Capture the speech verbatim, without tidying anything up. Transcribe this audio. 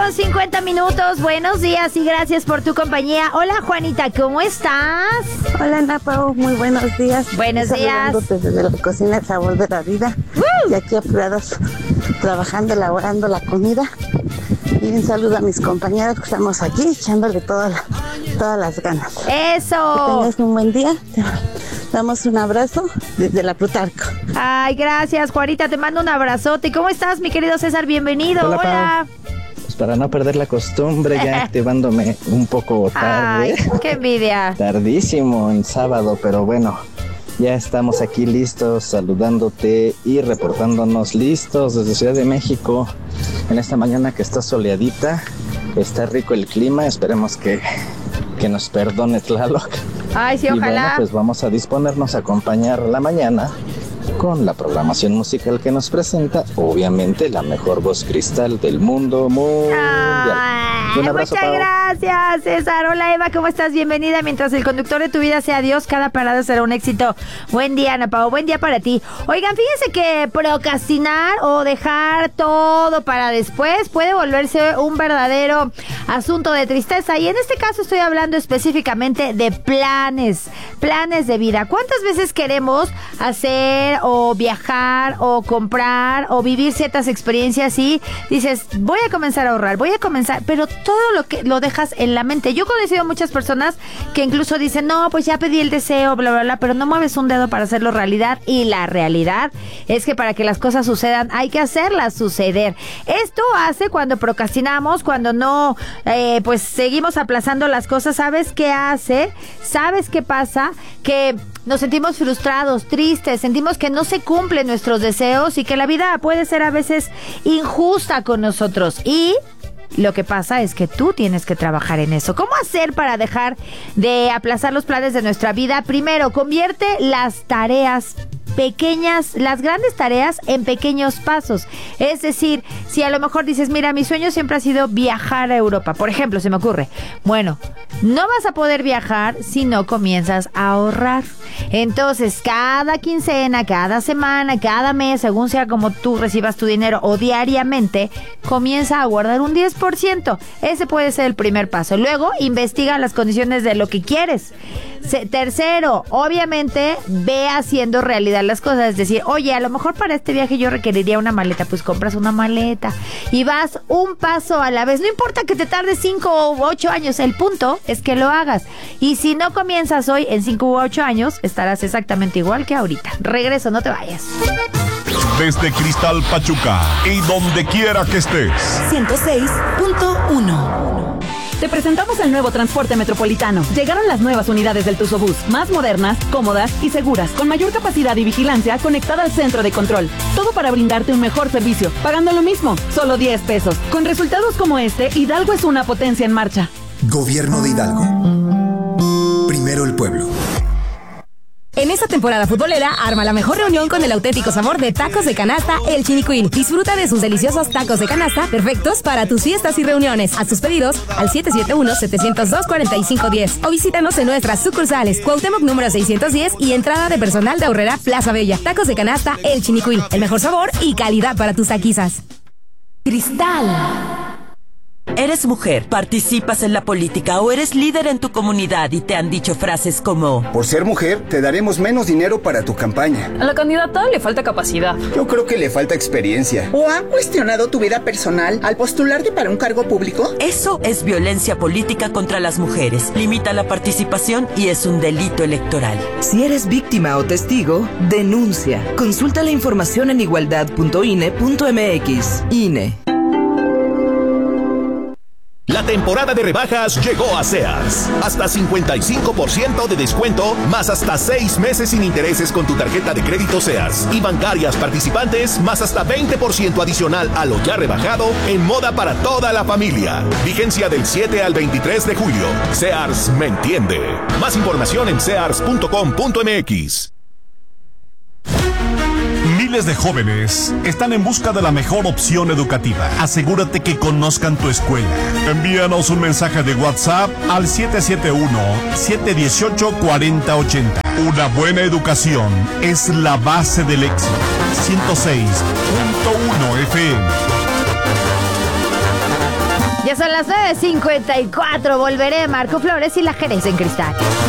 cincuenta minutos, buenos días y gracias por tu compañía. Hola Juanita, ¿cómo estás? Hola Ana Pau, muy buenos días. Buenos días. Desde la cocina El Sabor de la Vida. ¡Uh! Y aquí apurados, trabajando, elaborando la comida. Y un saludo a mis compañeros que estamos aquí echándole toda la, todas las ganas. ¡Eso! Que tengas un buen día. Te damos un abrazo desde la Plutarco. Ay, gracias Juanita, te mando un abrazote. ¿Cómo estás, mi querido César? Bienvenido. Hola. Hola. Pues para no perder la costumbre, ya activándome un poco tarde. Ay, qué envidia. Tardísimo en sábado, pero bueno, ya estamos aquí listos, saludándote y reportándonos listos desde Ciudad de México en esta mañana que está soleadita, está rico el clima, esperemos que, que nos perdone Tlaloc. Ay, sí, y ojalá. bueno, pues vamos a disponernos a acompañar la mañana con la programación musical que nos presenta, obviamente, la mejor voz cristal del mundo mundial. Ay, Un abrazo, muchas Pau. gracias, César. Hola, Eva, ¿cómo estás? Bienvenida. Mientras el conductor de tu vida sea Dios, cada parada será un éxito. Buen día, Ana Pau. Buen día para ti. Oigan, fíjense que procrastinar o dejar todo para después puede volverse un verdadero asunto de tristeza. Y en este caso estoy hablando específicamente de planes, planes de vida. ¿Cuántas veces queremos hacer o viajar o comprar o vivir ciertas experiencias y dices, voy a comenzar a ahorrar, voy a comenzar, pero todo lo que lo dejas en la mente? Yo he conocido muchas personas que incluso dicen, no, pues ya pedí el deseo, bla, bla, bla, pero no mueves un dedo para hacerlo realidad, y la realidad es que para que las cosas sucedan hay que hacerlas suceder. Esto hace cuando procrastinamos, cuando no, eh, pues seguimos aplazando las cosas. ¿Sabes qué hace? ¿Sabes qué pasa? Que nos sentimos frustrados, tristes, sentimos que no se cumplen nuestros deseos y que la vida puede ser a veces injusta con nosotros. Y lo que pasa es que tú tienes que trabajar en eso. ¿Cómo hacer para dejar de aplazar los planes de nuestra vida? Primero, convierte las tareas pequeñas, las grandes tareas en pequeños pasos. Es decir, si a lo mejor dices, mira, mi sueño siempre ha sido viajar a Europa, por ejemplo, se me ocurre. Bueno, no vas a poder viajar si no comienzas a ahorrar. Entonces, cada quincena, cada semana, cada mes, según sea como tú recibas tu dinero, o diariamente, comienza a guardar un diez por ciento. Ese puede ser el primer paso. Luego, investiga las condiciones de lo que quieres. Se, tercero, obviamente, ve haciendo realidad las cosas. Es decir, oye, a lo mejor para este viaje yo requeriría una maleta. Pues compras una maleta y vas un paso a la vez. No importa que te tardes cinco u ocho años, el punto es que lo hagas. Y si no comienzas hoy, en cinco u ocho años estarás exactamente igual que ahorita. Regreso, no te vayas. Desde Cristal Pachuca y donde quiera que estés. ciento seis punto uno. Te presentamos el nuevo transporte metropolitano. Llegaron las nuevas unidades del Tuzobús, más modernas, cómodas y seguras, con mayor capacidad y vigilancia conectada al centro de control. Todo para brindarte un mejor servicio, pagando lo mismo, solo diez pesos. Con resultados como este, Hidalgo es una potencia en marcha. Gobierno de Hidalgo. Primero el pueblo. En esta temporada futbolera, arma la mejor reunión con el auténtico sabor de tacos de canasta El Chinicuil. Disfruta de sus deliciosos tacos de canasta, perfectos para tus fiestas y reuniones. Haz tus pedidos al siete siete uno, siete cero dos, cuatro cinco uno cero o visítanos en nuestras sucursales Cuauhtémoc número seiscientos diez y entrada de personal de Aurrera Plaza Bella. Tacos de canasta El Chinicuil, el mejor sabor y calidad para tus taquizas. Cristal. ¿Eres mujer, participas en la política o eres líder en tu comunidad y te han dicho frases como: por ser mujer, te daremos menos dinero para tu campaña? A la candidata le falta capacidad. Yo creo que le falta experiencia. ¿O han cuestionado tu vida personal al postularte para un cargo público? Eso es violencia política contra las mujeres. Limita la participación y es un delito electoral. Si eres víctima o testigo, denuncia. Consulta la información en igualdad punto I N E punto M X. I N E. La temporada de rebajas llegó a Sears. Hasta cincuenta y cinco por ciento de descuento, más hasta seis meses sin intereses con tu tarjeta de crédito Sears. Y bancarias participantes, más hasta veinte por ciento adicional a lo ya rebajado en moda para toda la familia. Vigencia del siete al veintitrés de julio. Sears me entiende. Más información en sears punto com punto M X. Miles de jóvenes están en busca de la mejor opción educativa. Asegúrate que conozcan tu escuela. Envíanos un mensaje de WhatsApp al siete siete uno, siete uno ocho, cuatro cero ocho cero. Una buena educación es la base del éxito. ciento seis punto uno F M. Ya son las nueve cincuenta y cuatro. Volveré Marco Flores y la Jerez en Cristal.